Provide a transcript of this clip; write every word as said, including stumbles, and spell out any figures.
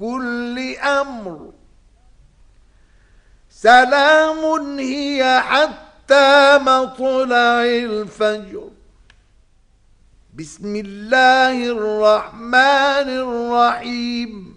كل أمر سلام هي حتى مطلع الفجر. بسم الله الرحمن الرحيم.